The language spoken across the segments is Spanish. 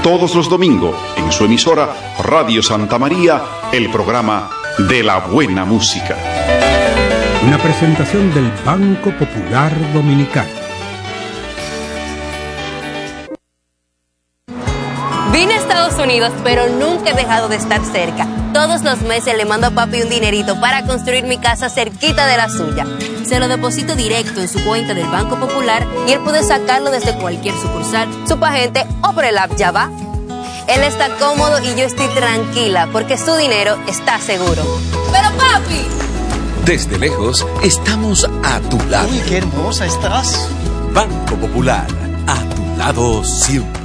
todos los domingos en su emisora Radio Santa María, el programa de la buena música. Una presentación del Banco Popular Dominicano. Vine a Estados Unidos, pero nunca he dejado de estar cerca. Todos los meses le mando a papi un dinerito para construir mi casa cerquita de la suya. Se lo deposito directo en su cuenta del Banco Popular y él puede sacarlo desde cualquier sucursal, superagente o por el app Ya Va. Él está cómodo y yo estoy tranquila porque su dinero está seguro. ¡Pero papi! Desde lejos estamos a tu lado. ¡Uy, qué hermosa estás! Banco Popular, a tu lado siempre.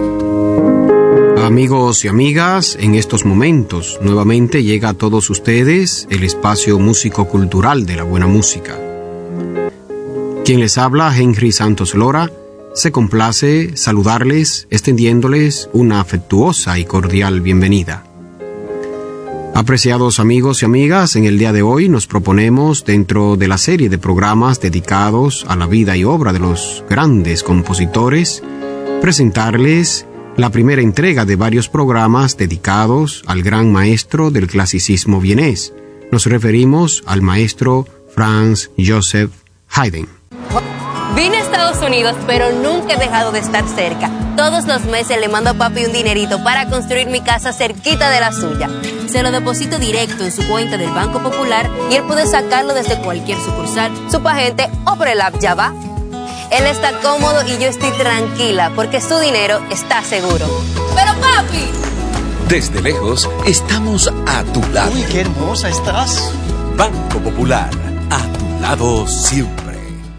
Amigos y amigas, en estos momentos nuevamente llega a todos ustedes el espacio músico-cultural de la buena música. Quien les habla, Henry Santos Lora, se complace saludarles extendiéndoles una afectuosa y cordial bienvenida. Apreciados amigos y amigas, en el día de hoy nos proponemos, dentro de la serie de programas dedicados a la vida y obra de los grandes compositores, presentarles la primera entrega de varios programas dedicados al gran maestro del clasicismo vienés. Nos referimos al maestro Franz Joseph Haydn. Vine a Estados Unidos, pero nunca he dejado de estar cerca. Todos los meses le mando a papi un dinerito para construir mi casa cerquita de la suya. Se lo deposito directo en su cuenta del Banco Popular y él puede sacarlo desde cualquier sucursal, superagente o por el app Ya Va. Él está cómodo y yo estoy tranquila porque su dinero está seguro. ¡Pero papi! Desde lejos estamos a tu lado. ¡Uy, qué hermosa estás! Banco Popular, a tu lado siempre.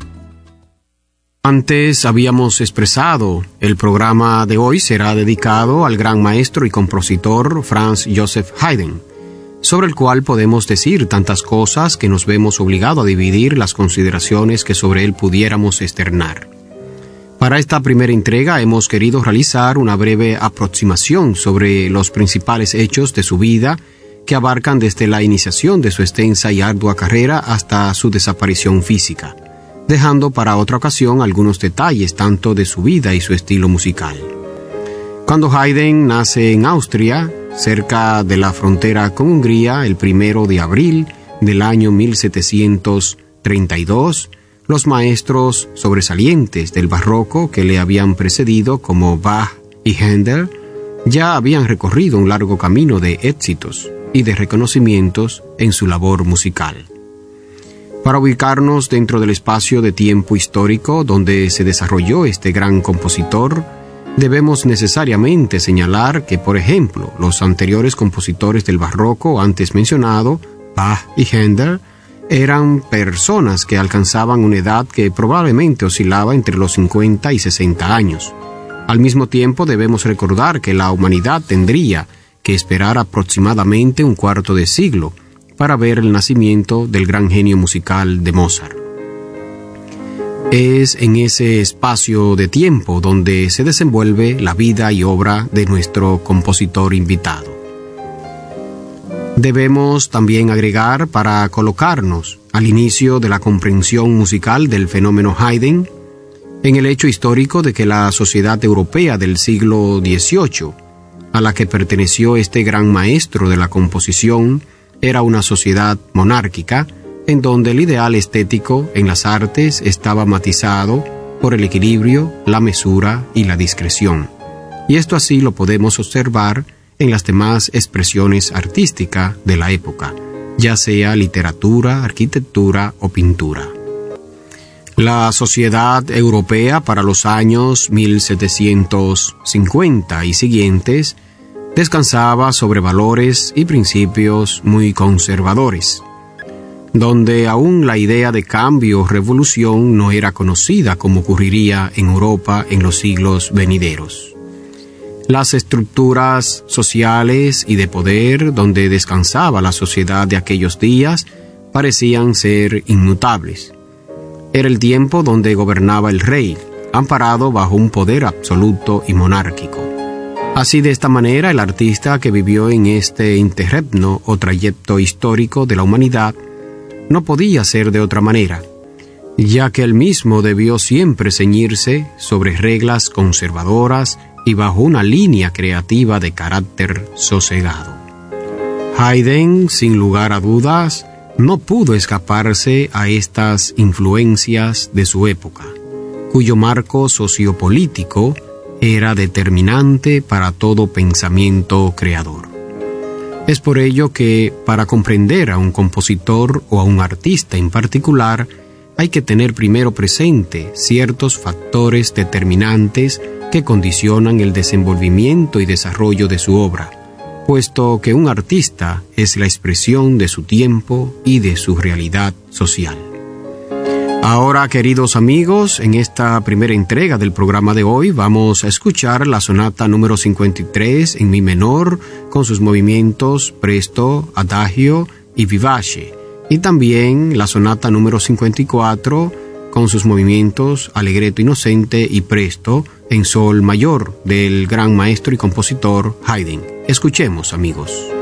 Antes habíamos expresado, el programa de hoy será dedicado al gran maestro y compositor Franz Joseph Haydn, sobre el cual podemos decir tantas cosas que nos vemos obligados a dividir las consideraciones que sobre él pudiéramos externar. Para esta primera entrega hemos querido realizar una breve aproximación sobre los principales hechos de su vida que abarcan desde la iniciación de su extensa y ardua carrera hasta su desaparición física, dejando para otra ocasión algunos detalles tanto de su vida y su estilo musical. Cuando Haydn nace en Austria, cerca de la frontera con Hungría, el 1 de abril del año 1732, los maestros sobresalientes del barroco que le habían precedido, como Bach y Händel, ya habían recorrido un largo camino de éxitos y de reconocimientos en su labor musical. Para ubicarnos dentro del espacio de tiempo histórico donde se desarrolló este gran compositor, debemos necesariamente señalar que, por ejemplo, los anteriores compositores del barroco antes mencionado, Bach y Händel, eran personas que alcanzaban una edad que probablemente oscilaba entre los 50 y 60 años. Al mismo tiempo debemos recordar que la humanidad tendría que esperar aproximadamente un cuarto de siglo para ver el nacimiento del gran genio musical de Mozart. Es en ese espacio de tiempo donde se desenvuelve la vida y obra de nuestro compositor invitado. Debemos también agregar, para colocarnos al inicio de la comprensión musical del fenómeno Haydn, en el hecho histórico de que la sociedad europea del siglo XVIII, a la que perteneció este gran maestro de la composición, era una sociedad monárquica, en donde el ideal estético en las artes estaba matizado por el equilibrio, la mesura y la discreción. Y esto así lo podemos observar en las demás expresiones artísticas de la época, ya sea literatura, arquitectura o pintura. La sociedad europea para los años 1750 y siguientes descansaba sobre valores y principios muy conservadores, donde aún la idea de cambio o revolución no era conocida como ocurriría en Europa en los siglos venideros. Las estructuras sociales y de poder donde descansaba la sociedad de aquellos días parecían ser inmutables. Era el tiempo donde gobernaba el rey, amparado bajo un poder absoluto y monárquico. Así, de esta manera, el artista que vivió en este interregno o trayecto histórico de la humanidad no podía ser de otra manera, ya que él mismo debió siempre ceñirse sobre reglas conservadoras y bajo una línea creativa de carácter sosegado. Haydn, sin lugar a dudas, no pudo escaparse a estas influencias de su época, cuyo marco sociopolítico era determinante para todo pensamiento creador. Es por ello que, para comprender a un compositor o a un artista en particular, hay que tener primero presente ciertos factores determinantes que condicionan el desenvolvimiento y desarrollo de su obra, puesto que un artista es la expresión de su tiempo y de su realidad social. Ahora, queridos amigos, en esta primera entrega del programa de hoy vamos a escuchar la sonata número 53 en mi menor, con sus movimientos presto, adagio y vivace, y también la sonata número 54 con sus movimientos allegretto inocente y presto en sol mayor del gran maestro y compositor Haydn. Escuchemos, amigos.